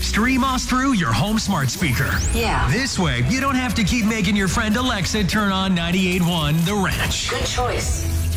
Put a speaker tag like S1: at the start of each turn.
S1: stream us through your home smart speaker.
S2: Yeah.
S1: This way, you don't have to keep making your friend Alexa turn on 98.1 The Ranch.
S2: Good choice.